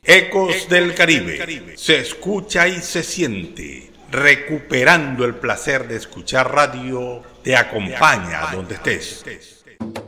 Ecos del Caribe. Se escucha y se siente. Recuperando el placer de escuchar radio, te acompaña donde estés.